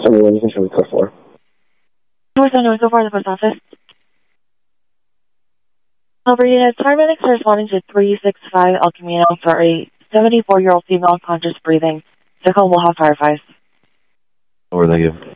Tell me when you can show me code 4. We're sending so far to the post office. Over units, paramedics are responding to 365 El Camino for a 74-year-old female conscious breathing. Vehicle will have fire fights. Over, thank you.